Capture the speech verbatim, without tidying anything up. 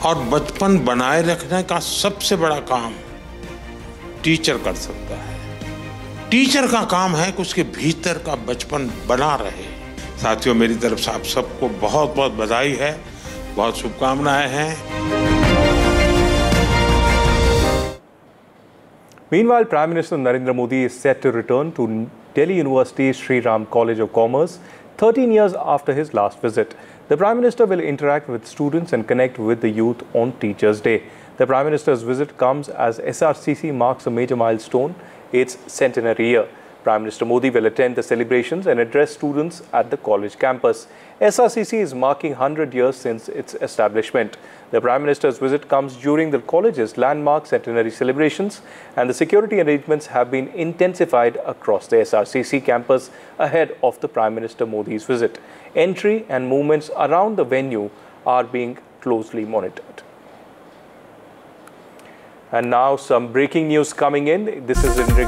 और बचपन बनाए रखने का सबसे बड़ा काम टीचर कर सकता है। टीचर का काम है कि उसके भीतर का बचपन बना रहे। साथियों, मेरी तरफ से आप सबको बहुत बहुत बधाई है, बहुत शुभकामनाएं हैं। Meanwhile, Prime Minister Narendra Modi is set to return to Delhi University's Sri Ram College of Commerce thirteen years after his last visit. The Prime Minister will interact with students and connect with the youth on Teachers' Day. The Prime Minister's visit comes as S R C C marks a major milestone, its centenary year. Prime Minister Modi will attend the celebrations and address students at the college campus. S R C C is marking one hundred years since its establishment. The Prime Minister's visit comes during the college's landmark centenary celebrations, and the security arrangements have been intensified across the S R C C campus ahead of the Prime Minister Modi's visit. Entry and movements around the venue are being closely monitored. And now some breaking news coming in. This is in